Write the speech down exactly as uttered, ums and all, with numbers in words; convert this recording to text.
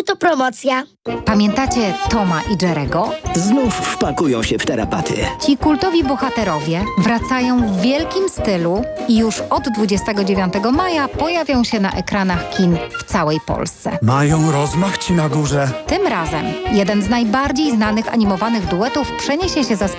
autopromocja. Pamiętacie Toma i Jerego? Znów wpakują się w tarapaty. Ci kultowi bohaterowie wracają w wielkim stylu i już od dwudziestego dziewiątego maja pojawią się na ekranach kin w całej Polsce. Mają rozmach ci na górze. Tym razem jeden z najbardziej znanych animowanych duetów przeniesie się za